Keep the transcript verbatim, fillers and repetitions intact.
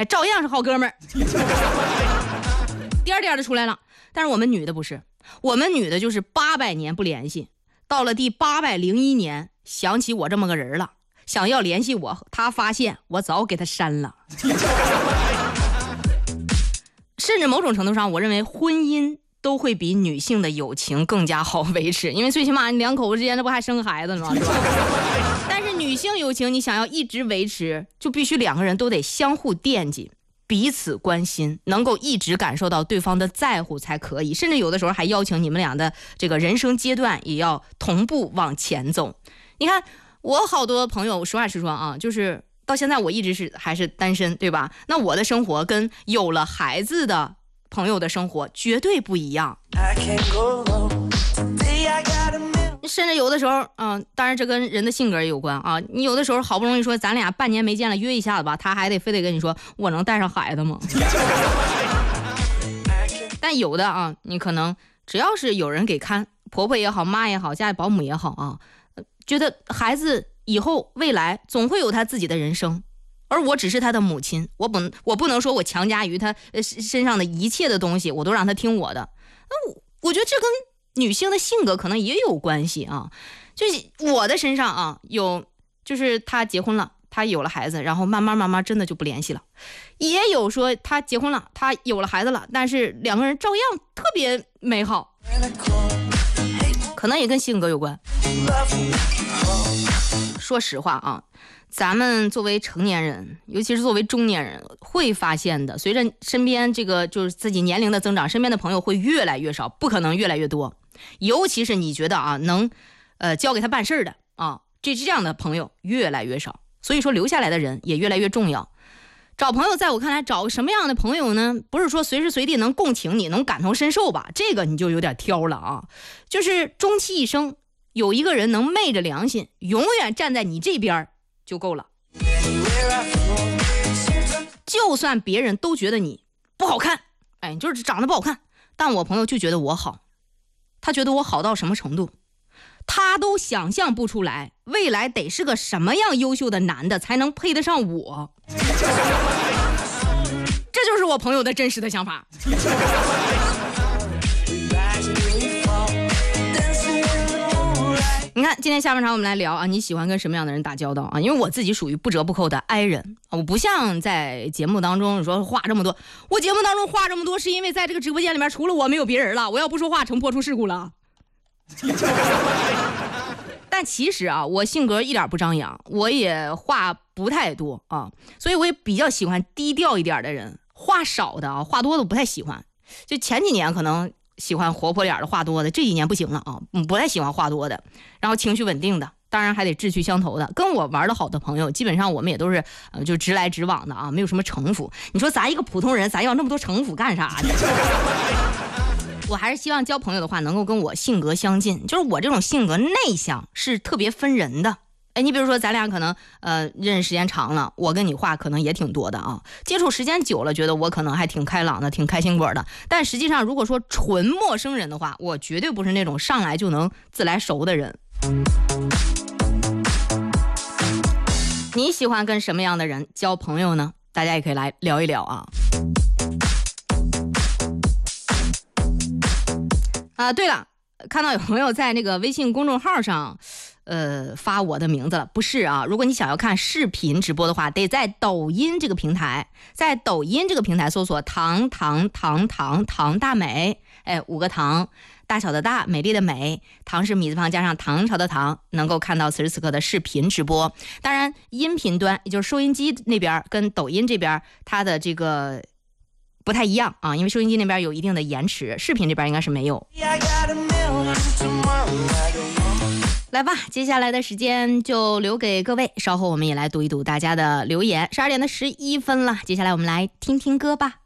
还照样是好哥们儿。颠颠的出来了。但是我们女的不是，我们女的就是八百年不联系，到了第八百零一年想起我这么个人了，想要联系我，他发现我早给他删了。甚至某种程度上，我认为婚姻都会比女性的友情更加好维持，因为最起码你两口子之间这不还生孩子呢吗？是吧？但是女性友情你想要一直维持，就必须两个人都得相互惦记，彼此关心，能够一直感受到对方的在乎才可以，甚至有的时候还邀请你们俩的这个人生阶段也要同步往前走。你看我好多朋友，实话实说啊，就是到现在我一直是还是单身，对吧？那我的生活跟有了孩子的朋友的生活绝对不一样。甚至有的时候，嗯、呃，当然这跟人的性格也有关啊。你有的时候好不容易说咱俩半年没见了，约一下子吧，他还得非得跟你说我能带上孩子吗？但有的啊，你可能只要是有人给看，婆婆也好，妈也好，家里保姆也好啊，觉得孩子以后未来总会有他自己的人生，而我只是他的母亲，我不我不能说我强加于他身上的一切的东西我都让他听我的。那我我觉得这跟女性的性格可能也有关系啊。就是我的身上啊，有就是她结婚了，她有了孩子，然后慢慢慢慢真的就不联系了。也有说她结婚了，她有了孩子了，但是两个人照样特别美好，可能也跟性格有关。说实话啊，咱们作为成年人，尤其是作为中年人，会发现的，随着身边这个就是自己年龄的增长，身边的朋友会越来越少，不可能越来越多。尤其是你觉得啊，能呃交给他办事的啊，这这样的朋友越来越少，所以说留下来的人也越来越重要。找朋友在我看来，找什么样的朋友呢？不是说随时随地能共情你，能感同身受吧，这个你就有点挑了啊。就是终其一生有一个人能昧着良心永远站在你这边就够了。就算别人都觉得你不好看，哎，就是长得不好看，但我朋友就觉得我好。他觉得我好到什么程度，他都想象不出来未来得是个什么样优秀的男的才能配得上我。这就是我朋友的真实的想法。你看今天下半场我们来聊啊，你喜欢跟什么样的人打交道啊？因为我自己属于不折不扣的 I 人，我不像在节目当中说话这么多，我节目当中话这么多是因为在这个直播间里面除了我没有别人了，我要不说话成播出事故了。但其实啊，我性格一点不张扬，我也话不太多啊，所以我也比较喜欢低调一点的人，话少的啊，话多的我不太喜欢。就前几年可能喜欢活泼点的话多的，这几年不行了啊，不太喜欢话多的，然后情绪稳定的，当然还得志趣相投的。跟我玩的好的朋友，基本上我们也都是呃就直来直往的啊，没有什么城府。你说咱一个普通人，咱要那么多城府干啥呢？我还是希望交朋友的话，能够跟我性格相近。就是我这种性格内向是特别分人的。哎，你比如说咱俩可能呃认识时间长了，我跟你话可能也挺多的啊，接触时间久了，觉得我可能还挺开朗的，挺开心果的。但实际上，如果说纯陌生人的话，我绝对不是那种上来就能自来熟的人。你喜欢跟什么样的人交朋友呢？大家也可以来聊一聊啊。啊，对了，看到有朋友在那个微信公众号上呃，发我的名字了，不是啊。如果你想要看视频直播的话，得在抖音这个平台，在抖音这个平台搜索唐唐唐唐唐大美，哎，五个唐，大小的大，美丽的美，唐是米字旁加上唐朝的唐，能够看到此时此刻的视频直播。当然，音频端也就是收音机那边跟抖音这边它的这个不太一样啊，因为收音机那边有一定的延迟，视频这边应该是没有。来吧，接下来的时间就留给各位，稍后我们也来读一读大家的留言。十二点的十一分了，接下来我们来听听歌吧。